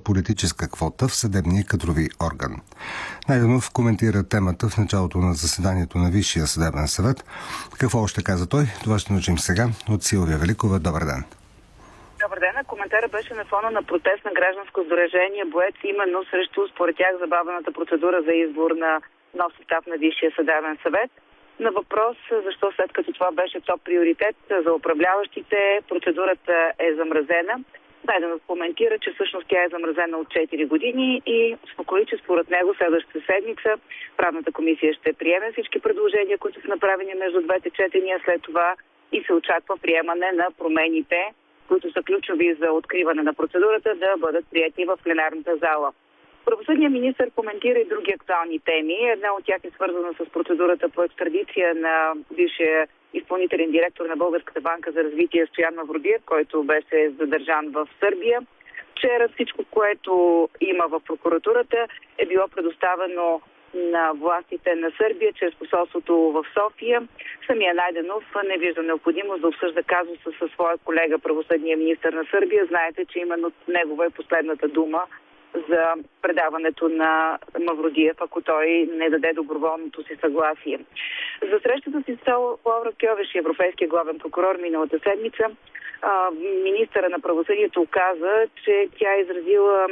политическа квота в съдебния кадрови орган. Найденов коментира темата в началото на заседанието на Висшия съдебен съвет. Какво още каза той? Това ще научим сега от Силвия Великова. Добър ден. Добър ден. Коментарът беше на фона на протест на гражданско сдружение Боец, именно срещу, според тях, забавената процедура за избор на нов състав на Висшия съдебен съвет. На въпрос защо след като това беше топ приоритет за управляващите, процедурата е замразена. Найденов коментира, че всъщност тя е замразена от 4 години и успокои, че според него следващата седмица правната комисия ще приеме всички предложения, които са направени между двете четения, след това и се очаква приемане на промените, които са ключови за откриване на процедурата, да бъдат прияти в пленарната зала. Правосъдният министър коментира и други актуални теми. Една от тях е свързана с процедурата по екстрадиция на бившия изпълнителен директор на Българската банка за развитие Стоян Мавродиев, който беше задържан в Сърбия. Вчера всичко, което има в прокуратурата, е било предоставено на властите на Сърбия чрез посолството в София. Самия Найденов не вижда необходимост да обсъжда казуса със своя колега, правосъдния министър на Сърбия. Знаете, че именно негова е последната дума за предаването на Мавродиев, ако той не даде доброволното си съгласие. За срещата си с Лаура Кьовеш, европейския главен прокурор, миналата седмица, министъра на правосъдието оказа, че тя е изразила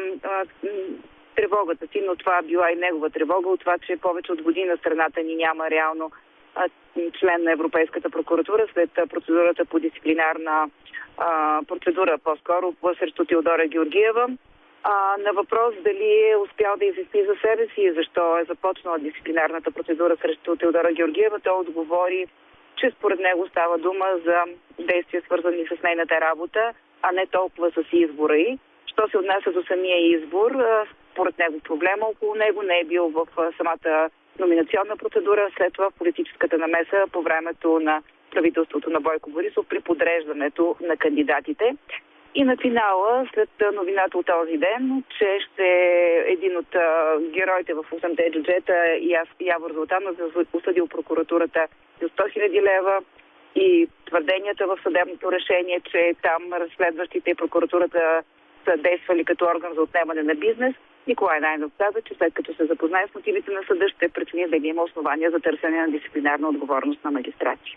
тревогата си, но това била и негова тревога от това, че повече от година страната ни няма реално член на Европейската прокуратура след процедурата по дисциплинарна процедура, по-скоро срещу Теодора Георгиева. На въпрос дали е успял да изясни за себе си и защо е започнала дисциплинарната процедура срещу Теодора Георгиева, той отговори, че според него става дума за действия, свързани с нейната работа, а не толкова с избора й. Що се отнася до самия избор, според него проблема около него не е бил в самата номинационна процедура, след това в политическата намеса по времето на правителството на Бойко Борисов при подреждането на кандидатите. И на финала, след новината от този ден, че ще един от героите в 8-те джуджета, Явор Златанов, осъдил прокуратурата за 100 000 лева и твърденията в съдебното решение, че там разследващите и прокуратурата са действали като орган за отнемане на бизнес. Николай Найденов каза, че след като се запознае с мотивите на съда, ще прецени дали има основания за търсене на дисциплинарна отговорност на магистрати.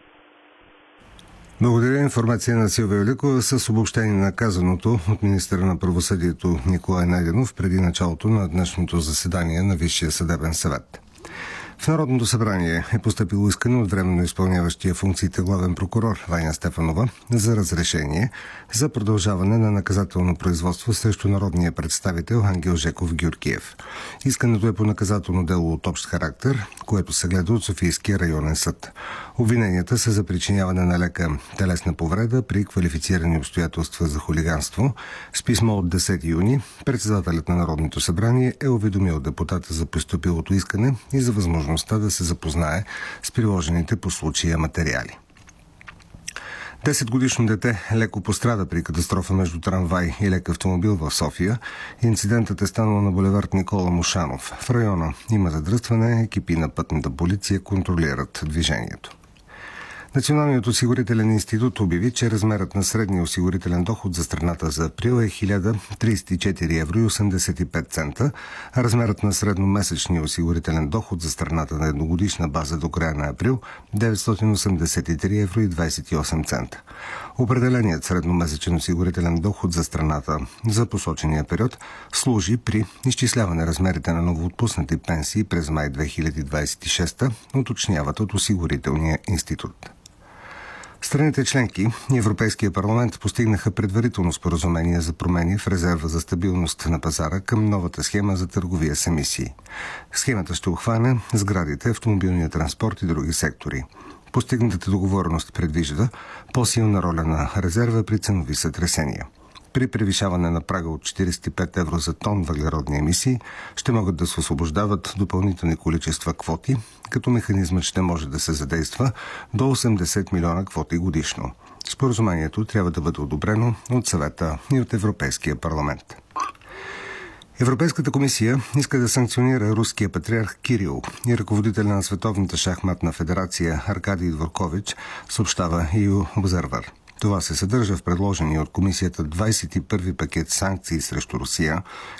Благодаря. Информация на Силвия Великова с обобщение на казаното от министъра на правосъдието Николай Найденов преди началото на днешното заседание на Висшия съдебен съвет. В Народното събрание е постъпило искане от временно изпълняващия функциите главен прокурор Ваня Стефанова за разрешение за продължаване на наказателно производство срещу народния представител Ангел Жеков Георгиев. Искането е по наказателно дело от общ характер, което се гледа от Софийския районен съд. Обвиненията са за причиняване на лека телесна повреда при квалифицирани обстоятелства за хулиганство. С писмо от 10 юни председателят на Народното събрание е уведомил депутата за постъпилото искане и за възможността да се запознае с приложените по случая материали. 10-годишно дете леко пострада при катастрофа между трамвай и лек автомобил в София. Инцидентът е станал на булевард Никола Мушанов. В района има задръстване, екипи на пътната полиция контролират движението. Националният осигурителен институт обяви, че размерът на средния осигурителен доход за страната за април е 1034 евро и 85 цента, а размерът на средномесечния осигурителен доход за страната на едногодишна база до края на април 983 евро и 28 цента. Определеният средномесечен осигурителен доход за страната за посочения период служи при изчисляване размерите на новоотпуснати пенсии през май 2026, уточняват от Осигурителния институт. Страните членки и Европейския парламент постигнаха предварително споразумение за промени в резерва за стабилност на пазара към новата схема за търговия с емисии. Схемата ще обхване сградите, автомобилния транспорт и други сектори. Постигнатата договореност предвижда по-силна роля на резерва при ценови сътресения. При превишаване на прага от 45 евро за тон въглеродни емисии ще могат да се освобождават допълнителни количества квоти, като механизмът ще може да се задейства до 80 милиона квоти годишно. Споразумението трябва да бъде одобрено от Съвета и от Европейския парламент. Европейската комисия иска да санкционира руския патриарх Кирил и ръководителя на Световната шахматна федерация Аркадий Дворкович, съобщава EU Observer. Това се съдържа в предложения от комисията 21 пакет санкции срещу Русия,